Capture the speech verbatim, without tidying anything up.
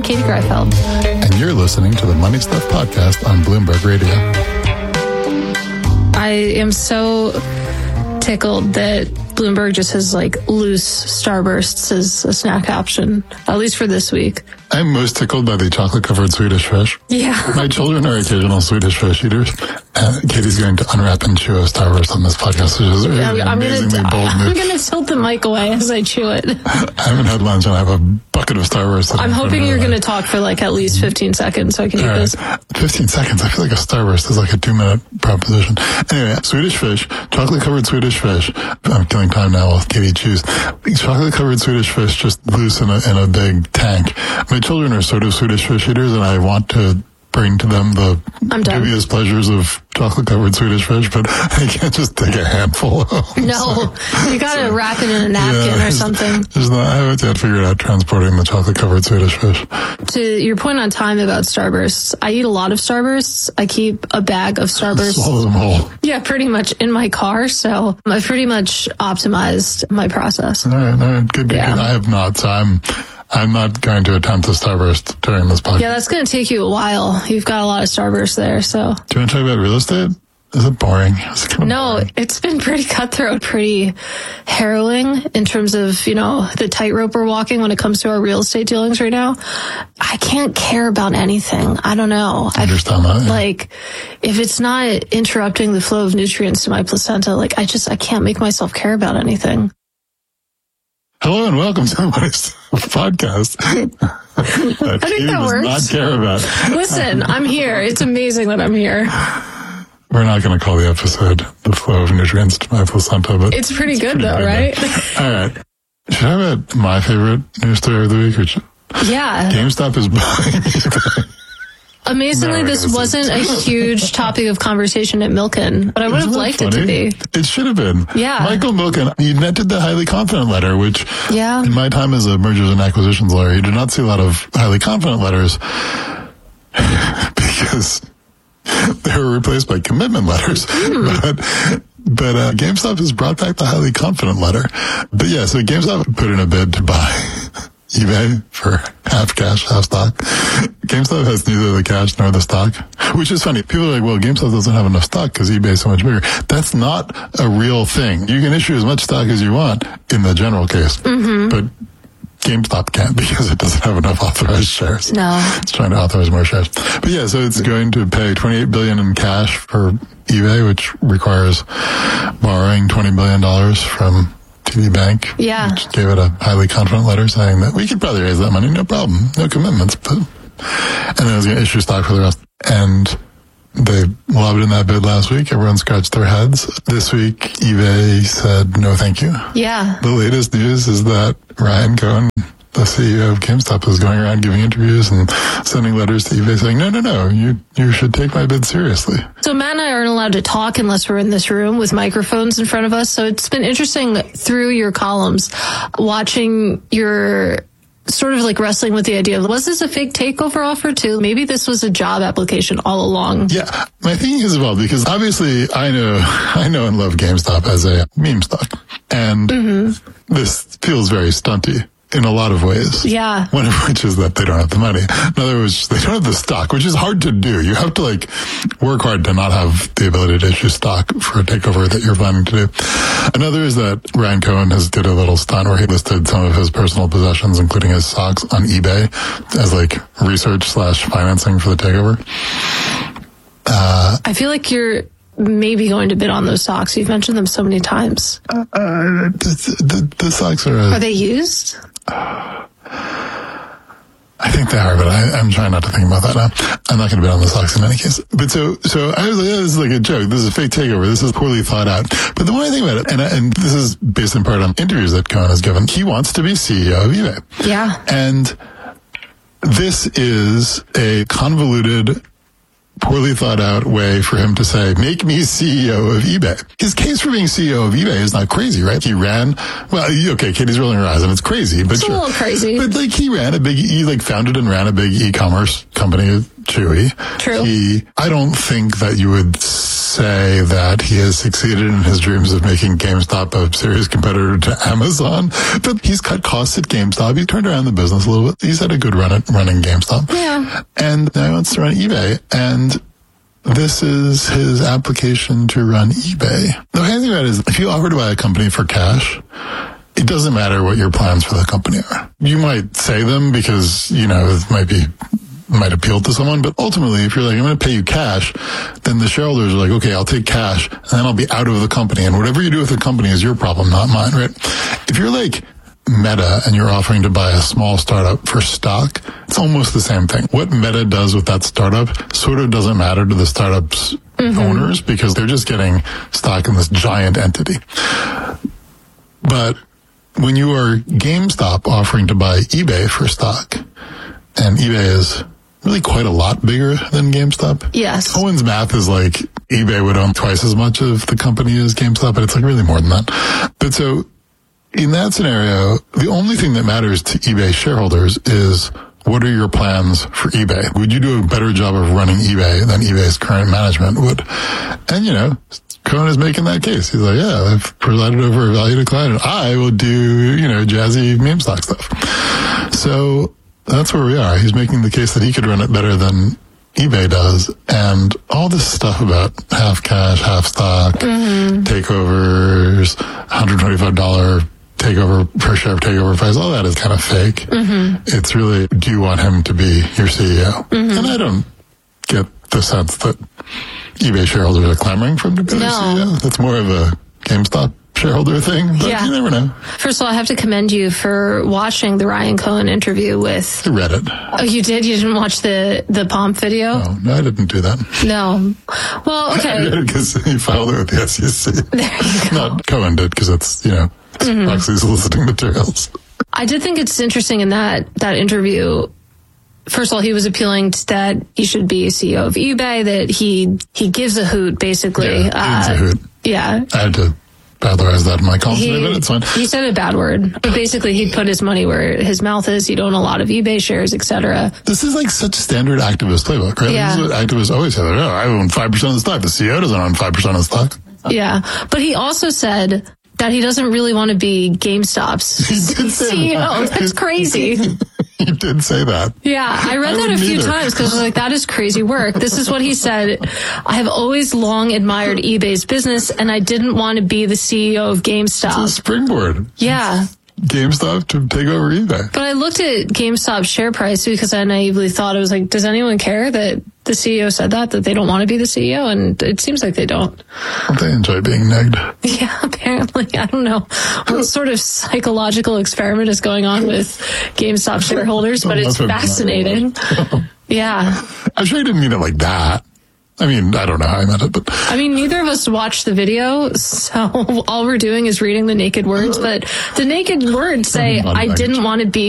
Katie Greifeld. And you're listening to the Money Stuff Podcast on Bloomberg Radio. I am so tickled that Bloomberg just has like loose Starbursts as a snack option, at least for this week. I'm most tickled by the chocolate-covered Swedish fish. Yeah. My children are occasional Swedish fish eaters. And Katie's going to unwrap and chew a Starburst on this podcast, which is I'm, an I'm amazingly gonna, bold move. I'm going to tilt the mic away as I chew it. I haven't had lunch and I have a bucket of Starburst. I'm hoping you're going to talk for like at least fifteen seconds so I can eat right. this. fifteen seconds? I feel like a Starburst is like a two-minute proposition. Anyway, Swedish fish, chocolate-covered Swedish fish. I'm killing time now while Katie chews. Chocolate-covered Swedish fish just loose in a, in a big tank. My children are sort of Swedish fish eaters, and I want to bring to them the dubious pleasures of chocolate-covered Swedish fish, but I can't just take a handful. No, you got to wrap it in a napkin yeah, or something. There's not, I haven't yet figured out transporting the chocolate-covered Swedish fish. To your point on time about Starbursts, I eat a lot of Starbursts. I keep a bag of Starbursts. Swallow them whole. Yeah, pretty much in my car, so I've pretty much optimized my process. All right, all right, good, good, yeah. good. I have not, so I'm... I'm not going to attempt a Starburst during this podcast. Yeah, that's going to take you a while. You've got a lot of Starbursts there, so. Do you want to talk about real estate? Is it boring? Is it kind of no, boring? It's been pretty cutthroat, pretty harrowing in terms of, you know, the tightrope we're walking when it comes to our real estate dealings right now. I can't care about anything. I don't know. I understand that. Yeah. Like, if it's not interrupting the flow of nutrients to my placenta, like, I just, I can't make myself care about anything. Hello and welcome to the Money Stuff Podcast. I think that does works. Not care about. Listen, I'm here. It's amazing that I'm here. We're not going to call the episode "The Flow of Nutrients to My Placenta," but it's pretty it's good pretty though, good, right? Though. All right. Should I have about my favorite news story of the week? Which yeah, GameStop is buying. Amazingly, no, this wasn't a huge topic of conversation at Milken, but I would Isn't have liked funny? it to be. It should have been. Yeah. Michael Milken, he invented the highly confident letter, which yeah. in my time as a mergers and acquisitions lawyer, you did not see a lot of highly confident letters because they were replaced by commitment letters. Mm. But but uh, GameStop has brought back the highly confident letter. But yeah, so GameStop put in a bid to buy eBay for half cash, half stock. GameStop has neither the cash nor the stock, which is funny. People are like, well, GameStop doesn't have enough stock because eBay is so much bigger. That's not a real thing. You can issue as much stock as you want in the general case, mm-hmm. but GameStop can't because it doesn't have enough authorized shares. No. It's trying to authorize more shares. But yeah, so it's going to pay twenty-eight billion dollars in cash for eBay, which requires borrowing twenty billion dollars from T D Bank. Yeah. Which gave it a highly confident letter saying that we could probably raise that money, no problem, no commitments, but, and then it was going to issue stock for the rest. And they lobbed in that bid last week. Everyone scratched their heads. This week, eBay said, no, thank you. Yeah. The latest news is that Ryan Cohen, the C E O of GameStop, is going around giving interviews and sending letters to eBay saying, no, no, no, you, you should take my bid seriously. So Matt and I aren't allowed to talk unless we're in this room with microphones in front of us. So it's been interesting through your columns, watching your sort of like wrestling with the idea of, was this a fake takeover offer too? Maybe this was a job application all along. Yeah, my thinking is well, because obviously I know, I know and love GameStop as a meme stock. And mm-hmm. this feels very stunty in a lot of ways. Yeah. One of which is that they don't have the money. Another was they don't have the stock, which is hard to do. You have to like work hard to not have the ability to issue stock for a takeover that you're planning to do. Another is that Ryan Cohen has did a little stunt where he listed some of his personal possessions, including his socks, on eBay as like research slash financing for the takeover. Uh, I feel like you're maybe going to bid on those socks. You've mentioned them so many times. Uh, uh, the, the, the socks are... A, are they used? I think they are, but I, I'm trying not to think about that now. I'm not going to bet on the Sox in any case. But so, so I was like, yeah, this is like a joke. This is a fake takeover. This is poorly thought out. But the one I think about it, and, and this is based in part on interviews that Cohen has given, he wants to be C E O of eBay. Yeah. And this is a convoluted, poorly thought out way for him to say, make me C E O of eBay. His case for being C E O of eBay is not crazy, right? He ran, well, okay, Katie's rolling her eyes and it's crazy, but it's sure. a little crazy. But like he ran a big, he like founded and ran a big e-commerce company, Chewy. True. He, I don't think that you would say that he has succeeded in his dreams of making GameStop a serious competitor to Amazon, but he's cut costs at GameStop. He turned around the business a little bit. He's had a good run at running GameStop. Yeah. And now he wants to run eBay. And this is his application to run eBay. The funny thing about it is, if you offer to buy a company for cash, it doesn't matter what your plans for the company are. You might say them because, you know, it might be, might appeal to someone, but ultimately, if you're like, I'm going to pay you cash, then the shareholders are like, okay, I'll take cash, and then I'll be out of the company, and whatever you do with the company is your problem, not mine, right? If you're like Meta and you're offering to buy a small startup for stock, it's almost the same thing. What Meta does with that startup sort of doesn't matter to the startup's mm-hmm. owners because they're just getting stock in this giant entity. But when you are GameStop offering to buy eBay for stock, and eBay is really quite a lot bigger than GameStop. Yes. Owen's math is like eBay would own twice as much of the company as GameStop, but it's like really more than that. But so in that scenario, the only thing that matters to eBay shareholders is what are your plans for eBay? Would you do a better job of running eBay than eBay's current management would? And, you know, Cohen is making that case. He's like, yeah, I've presided over a value decline, and I will do, you know, jazzy meme stock stuff. So that's where we are. He's making the case that he could run it better than eBay does. And all this stuff about half cash, half stock, mm-hmm. takeovers, one hundred twenty-five dollars takeover per share takeover price, all that is kind of fake. Mm-hmm. It's really, do you want him to be your C E O? Mm-hmm. And I don't get the sense that eBay shareholders are clamoring for him to be no. their C E O. That's more of a GameStop shareholder thing, but yeah. you never know. First of all, I have to commend you for watching the Ryan Cohen interview with... I read it. Oh, you did? You didn't watch the, the Pomp video? No, no, I didn't do that. No. Well, okay. I read it because he filed it with the S E C. There you go. Not Cohen did, because it's, you know, it's mm-hmm. proxy soliciting materials. I did think it's interesting in that, that interview. First of all, he was appealing to that he should be C E O of eBay, that he he gives a hoot, basically. Yeah, he gives uh, a hoot. Yeah. I had to valorize that in my column today, but it's fine. He said a bad word, but basically he'd put his money where his mouth is. He'd own a lot of eBay shares, et cetera. This is like such standard activist playbook, right? Yeah. This is what activists always say. Oh, I own five percent of the stock. The C E O doesn't own five percent of the stock. Yeah. But he also said that he doesn't really want to be GameStop's C E O. That's crazy. He did say that. Yeah, I read I that a few either. times because I was like, that is crazy work. This is what he said. I have always long admired eBay's business, and I didn't want to be the C E O of GameStop. It's a springboard. Yeah. GameStop to take over eBay. But I looked at GameStop's share price because I naively thought, it was like, does anyone care that the C E O said that, that they don't want to be the C E O? And it seems like they don't. They enjoy being negged. Yeah, apparently. I don't know what sort of psychological experiment is going on with GameStop shareholders, but it's fascinating. Yeah. I'm sure he didn't mean it like that. I mean, I don't know how I meant it, but... I mean, neither of us watched the video, so all we're doing is reading the naked words, but the naked words say, I didn't want to be